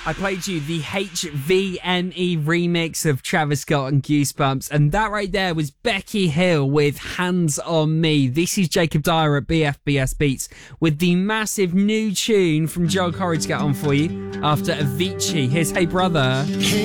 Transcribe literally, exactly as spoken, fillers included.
I played you the H V N E remix of Travis Scott and Goosebumps, and that right there was Becky Hill with Hands on Me. This is Jacob Dyer at B F B S Beats with the massive new tune from Joel Corry to get on for you after Avicii. Here's Hey Brother. Hey